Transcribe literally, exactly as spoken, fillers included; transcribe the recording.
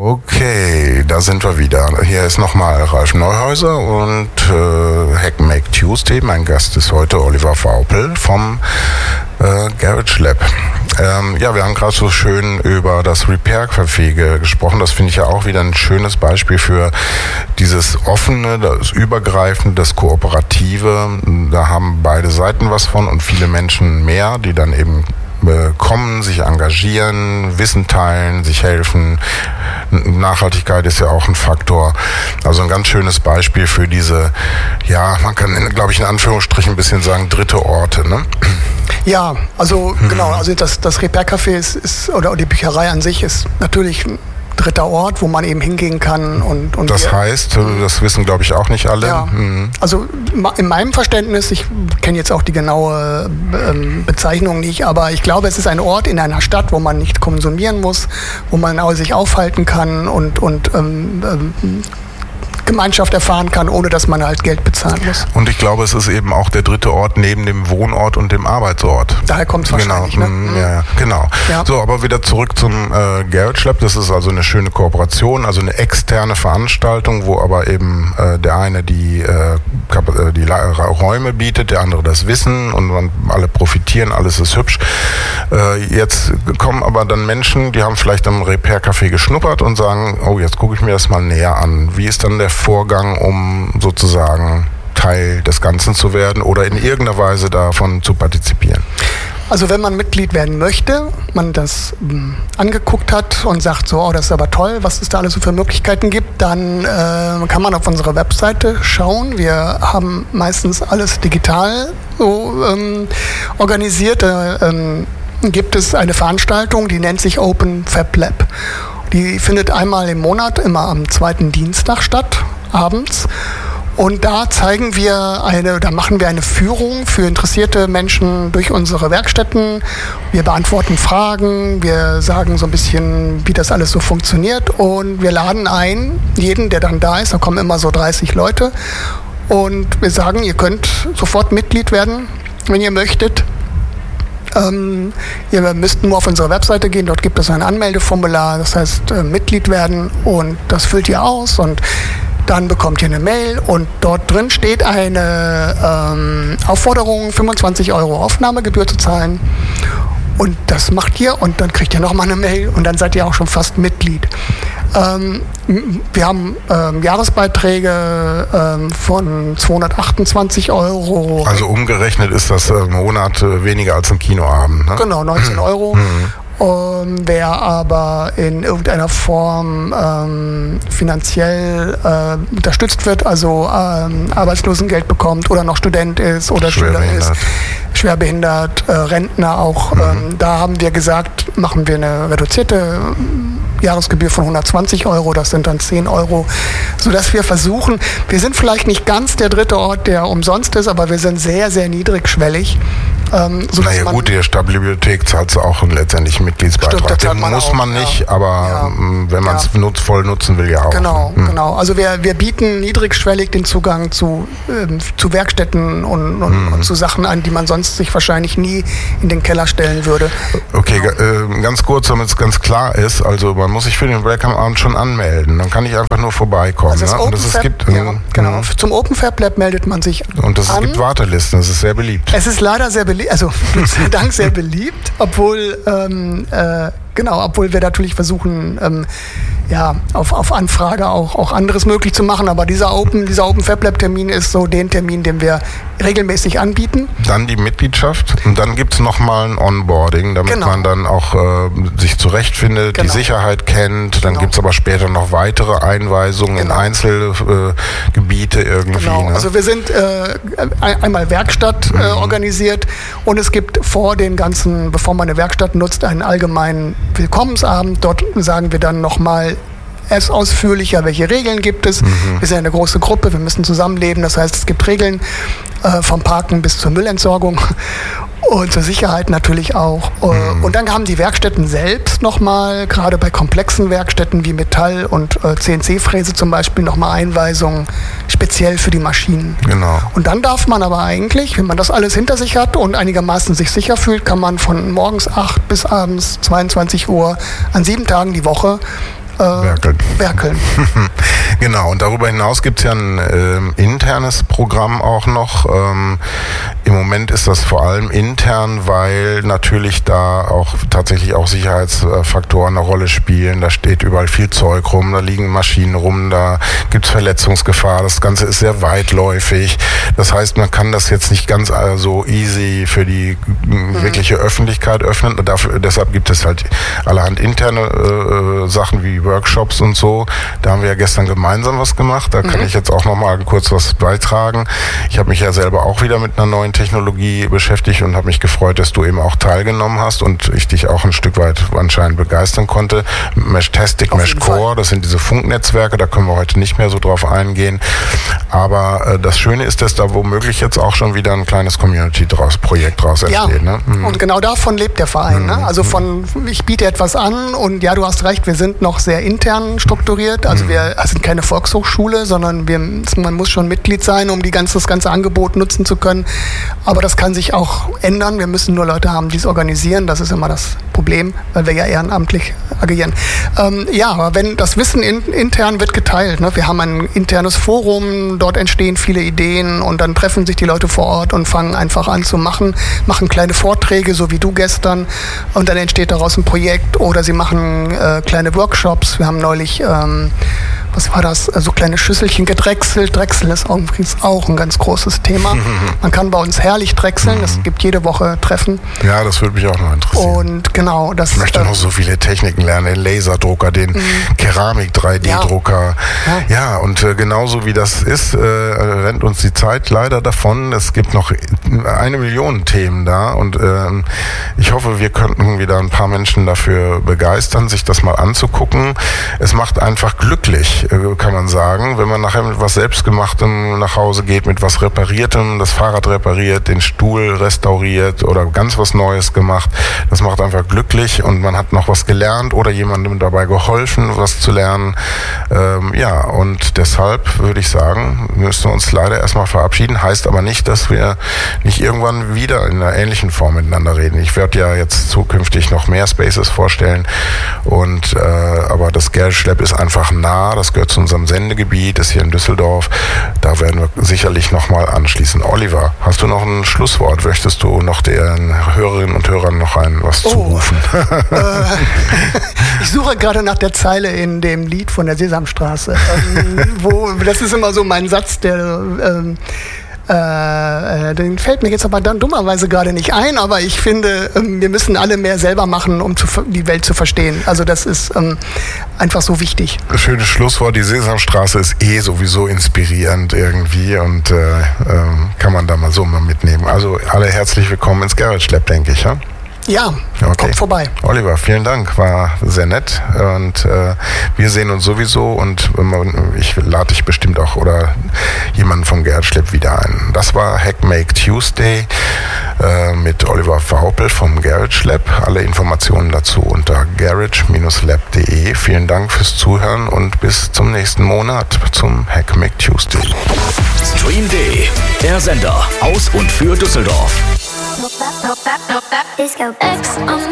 Okay, da sind wir wieder. Hier ist nochmal Ralf Neuhäuser und äh, Hack Make Tuesday. Mein Gast ist heute Oliver Vaupel vom äh, Garage Lab. Ähm, ja, wir haben gerade so schön über das Repair Café gesprochen. Das finde ich ja auch wieder ein schönes Beispiel für dieses offene, das übergreifende, das kooperative. Da haben beide Seiten was von und viele Menschen mehr, die dann eben kommen, sich engagieren, Wissen teilen, sich helfen. Nachhaltigkeit ist ja auch ein Faktor. Also ein ganz schönes Beispiel für diese, ja, man kann, glaube ich, in Anführungsstrichen ein bisschen sagen, dritte Orte, ne? Ja, also mhm. genau, also das, das Repair Café ist, ist, oder die Bücherei an sich ist natürlich ein dritter Ort, wo man eben hingehen kann. Und, und das wir, heißt, das wissen, glaube ich, auch nicht alle. Ja, mhm. Also in meinem Verständnis, ich kenne jetzt auch die genaue ähm, Bezeichnung nicht, aber ich glaube, es ist ein Ort in einer Stadt, wo man nicht konsumieren muss, wo man auch sich aufhalten kann und, und ähm, ähm, Gemeinschaft erfahren kann, ohne dass man halt Geld bezahlen muss. Und ich glaube, es ist eben auch der dritte Ort neben dem Wohnort und dem Arbeitsort. Daher kommt es wahrscheinlich. Genau, ne? ja, ja, genau. Ja. So, aber wieder zurück zum äh, Garage Lab. Das ist also eine schöne Kooperation, also eine externe Veranstaltung, wo aber eben äh, der eine die, äh, die Räume bietet, der andere das Wissen und man, alle profitieren, alles ist hübsch. Äh, jetzt kommen aber dann Menschen, die haben vielleicht am Repair Café geschnuppert und sagen, oh, jetzt gucke ich mir das mal näher an. Wie ist dann der Vorgang, um sozusagen Teil des Ganzen zu werden oder in irgendeiner Weise davon zu partizipieren? Also wenn man Mitglied werden möchte, man das mh, angeguckt hat und sagt so, oh, das ist aber toll, was es da alles so für Möglichkeiten gibt, dann äh, kann man auf unsere Webseite schauen. Wir haben meistens alles digital so ähm, organisiert. Äh, ähm, gibt es eine Veranstaltung, die nennt sich Open Fab Lab. Die findet einmal im Monat, immer am zweiten Dienstag statt, abends. Und da zeigen wir eine, da machen wir eine Führung für interessierte Menschen durch unsere Werkstätten. Wir beantworten Fragen, wir sagen so ein bisschen, wie das alles so funktioniert. Und wir laden ein, jeden, der dann da ist, da kommen immer so dreißig Leute. Und wir sagen, ihr könnt sofort Mitglied werden, wenn ihr möchtet. Ähm, ihr müsst nur auf unsere Webseite gehen, dort gibt es ein Anmeldeformular, das heißt äh, Mitglied werden und das füllt ihr aus und dann bekommt ihr eine Mail und dort drin steht eine ähm, Aufforderung, fünfundzwanzig Euro Aufnahmegebühr zu zahlen und das macht ihr und dann kriegt ihr nochmal eine Mail und dann seid ihr auch schon fast Mitglied. Ähm, wir haben ähm, Jahresbeiträge ähm, von zweihundertachtundzwanzig Euro. Also umgerechnet ist das im Monat weniger als ein Kinoabend, ne? Genau, neunzehn Euro. Um, wer aber in irgendeiner Form ähm, finanziell äh, unterstützt wird, also ähm, Arbeitslosengeld bekommt oder noch Student ist oder Schüler ist, schwerbehindert, äh, Rentner auch, mhm. ähm, da haben wir gesagt, machen wir eine reduzierte Jahresgebühr von hundertzwanzig Euro, das sind dann zehn Euro, sodass wir versuchen, wir sind vielleicht nicht ganz der dritte Ort, der umsonst ist, aber wir sind sehr, sehr niedrigschwellig. Ähm, naja gut, die Stadtbibliothek zahlt auch letztendlich einen Mitgliedsbeitrag. Stimmt, Den man muss auch, man nicht, ja. aber ja. wenn man es ja. nutz, voll nutzen will, ja auch. Genau, hm. genau. Also wir, wir bieten niedrigschwellig den Zugang zu, ähm, zu Werkstätten und, und, hm. und zu Sachen an, die man sonst sich wahrscheinlich nie in den Keller stellen würde. Okay, genau. äh, ganz kurz, damit es ganz klar ist, also man muss sich für den Welcome-Abend schon anmelden. Dann kann ich einfach nur vorbeikommen. Also das ne? und das es gibt, ja, genau. Hm. Zum Open Fab Lab meldet man sich Und das, an. Es gibt Wartelisten, das ist sehr beliebt. Es ist leider sehr beliebt, also Gott sei Dank sehr beliebt, obwohl ähm, äh, genau, obwohl wir natürlich versuchen, ähm, ja, auf, auf Anfrage auch, auch anderes möglich zu machen, aber dieser Open, dieser Open Fab Lab Termin ist so den Termin, den wir regelmäßig anbieten. Dann die Mitgliedschaft und dann gibt es nochmal ein Onboarding, damit genau. man dann auch äh, sich zurechtfindet, genau. die Sicherheit kennt, dann genau. gibt es aber später noch weitere Einweisungen genau. in Einzelgebiete äh, irgendwie. Genau, ne? also wir sind äh, einmal Werkstatt äh, mhm. organisiert und es gibt vor den ganzen, bevor man eine Werkstatt nutzt, einen allgemeinen Willkommensabend. Dort sagen wir dann nochmal erst ausführlicher, welche Regeln gibt es. Mhm. Wir sind eine große Gruppe, wir müssen zusammenleben. Das heißt, es gibt Regeln äh, vom Parken bis zur Müllentsorgung und zur Sicherheit natürlich auch. Mhm. Und dann haben die Werkstätten selbst nochmal, gerade bei komplexen Werkstätten wie Metall- und äh, C N C-Fräse zum Beispiel, nochmal Einweisungen speziell für die Maschinen. Genau. Und dann darf man aber eigentlich, wenn man das alles hinter sich hat und einigermaßen sich sicher fühlt, kann man von morgens acht bis abends zweiundzwanzig Uhr an sieben Tagen die Woche äh, werkeln. werkeln. Genau, und darüber hinaus gibt es ja ein äh, internes Programm auch noch. Ähm, Im Moment ist das vor allem intern, weil natürlich da auch tatsächlich auch Sicherheitsfaktoren eine Rolle spielen. Da steht überall viel Zeug rum, da liegen Maschinen rum, da gibt es Verletzungsgefahr. Das Ganze ist sehr weitläufig. Das heißt, man kann das jetzt nicht ganz äh, so easy für die mhm. wirkliche Öffentlichkeit öffnen. Dafür, deshalb gibt es halt allerhand interne äh, Sachen wie Workshops und so. Da haben wir ja gestern gemeinsam was gemacht. Da kann mhm. ich jetzt auch noch mal kurz was beitragen. Ich habe mich ja selber auch wieder mit einer neuen Technologie beschäftigt und habe mich gefreut, dass du eben auch teilgenommen hast und ich dich auch ein Stück weit anscheinend begeistern konnte. Meshtastic, Meshcore, das sind diese Funknetzwerke, da können wir heute nicht mehr so drauf eingehen. Aber äh, das Schöne ist, dass da womöglich jetzt auch schon wieder ein kleines Community-Projekt draus entsteht. Ja, ne? mhm. und genau davon lebt der Verein. Mhm. Ne? Also von, ich biete etwas an und ja, du hast recht, wir sind noch sehr intern strukturiert. Also mhm. wir sind keine Volkshochschule, sondern wir, man muss schon Mitglied sein, um die ganze, das ganze Angebot nutzen zu können. Aber das kann sich auch ändern. Wir müssen nur Leute haben, die es organisieren. Das ist immer das Problem, weil wir ja ehrenamtlich agieren. Ähm, ja, aber wenn das Wissen in, intern wird geteilt. Ne? Wir haben ein internes Forum, dort entstehen viele Ideen und dann treffen sich die Leute vor Ort und fangen einfach an zu machen, machen kleine Vorträge, so wie du gestern, und dann entsteht daraus ein Projekt oder sie machen äh, kleine Workshops. Wir haben neulich ähm, was war das, so kleine Schüsselchen gedrechselt. Drechseln ist auch ein ganz großes Thema. Man kann bei uns herrlich drechseln, es gibt jede Woche Treffen. Ja, das würde mich auch noch interessieren. Und genau, das... Ich möchte äh, noch so viele Techniken lernen, den Laserdrucker, den mhm. Keramik-drei D-Drucker. Ja, ja. ja und äh, genauso wie das ist, äh, rennt uns die Zeit leider davon. Es gibt noch eine Million Themen da und äh, ich hoffe, wir könnten wieder ein paar Menschen dafür begeistern, sich das mal anzugucken. Es macht einfach glücklich, kann man sagen, wenn man nachher mit was Selbstgemachtem nach Hause geht, mit was Repariertem, das Fahrrad repariert, den Stuhl restauriert oder ganz was Neues gemacht. Das macht einfach glücklich und man hat noch was gelernt oder jemandem dabei geholfen, was zu lernen. Ähm, ja, und deshalb würde ich sagen, müssen wir uns leider erstmal verabschieden. Heißt aber nicht, dass wir nicht irgendwann wieder in einer ähnlichen Form miteinander reden. Ich werde ja jetzt zukünftig noch mehr Spaces vorstellen und äh, aber das Garage Lab ist einfach nah. Das gehört zu unserem Sendegebiet, ist hier in Düsseldorf. Da werden wir sicherlich nochmal anschließen. Oliver, hast du noch ein Schlusswort? Möchtest du noch den Hörerinnen und Hörern noch ein was oh. zurufen? Äh, ich suche gerade nach der Zeile in dem Lied von der Sesamstraße. Ähm, wo, das ist immer so mein Satz, der... Ähm, Äh, den fällt mir jetzt aber dann dummerweise gerade nicht ein, aber ich finde, ähm, wir müssen alle mehr selber machen, um zu, die Welt zu verstehen. Also das ist ähm, einfach so wichtig. Schönes Schlusswort, die Sesamstraße ist eh sowieso inspirierend irgendwie und äh, äh, kann man da mal so mal mitnehmen. Also alle herzlich willkommen ins Garage Lab, denke ich, ja? Ja, okay. Kommt vorbei. Oliver, vielen Dank, war sehr nett und äh, wir sehen uns sowieso und äh, ich lade dich bestimmt auch oder jemanden vom Garage Lab wieder ein. Das war Hackmake Tuesday äh, mit Oliver Vaupel vom Garage Lab. Alle Informationen dazu unter garage Bindestrich lab punkt de. Vielen Dank fürs Zuhören und bis zum nächsten Monat zum Hackmake Tuesday. Stream D, der Sender aus und für Düsseldorf. Disco X on